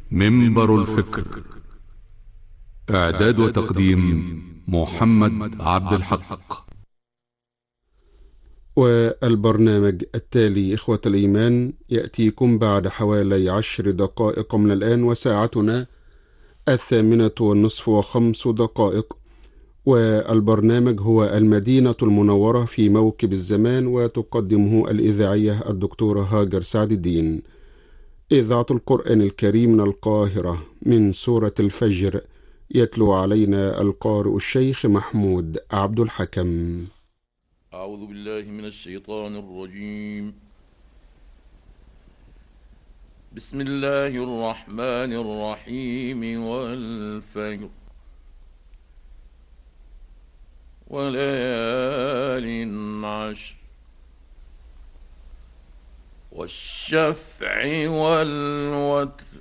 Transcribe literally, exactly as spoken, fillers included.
منبر الفكر. إعداد وتقديم محمد عبد الحق. والبرنامج التالي إخوة الإيمان يأتيكم بعد حوالي عشر دقائق من الآن، وساعتنا الثامنة والنصف وخمس دقائق. والبرنامج هو المدينة المنورة في موكب الزمان، وتقدمه الإذاعية الدكتورة هاجر سعد الدين. إذاعة القرآن الكريم من القاهرة من سورة الفجر، يتلو علينا القارئ الشيخ محمود عبد الحكم. أعوذ بالله من الشيطان الرجيم. بسم الله الرحمن الرحيم. والفجر وليال عشر والشفع والوتر